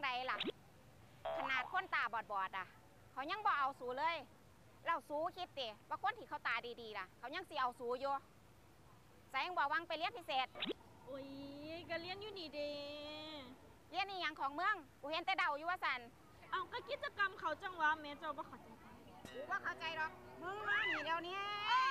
ใดล่ะขนาดคนตาบอดอ่ะเขายังบ่เอาสูเลยเราสูคิดติว่าคนที่เขาตาดีๆล่ะเขายังสิเอาสูอยู่แสงบอกวังไปเรียนพิเศษโอ้ยก็เรียนอยู่นี่เด้เรียนนี่ยังของเมืองกูเห็นแต่เดาอยู่ว่าสันเอาก็กิจกรรมเขาจังวะแม่เจ้าบ่เข้าใจกูว่าเข้าใจหรอกมึงมาหนีเดี๋ยวนี้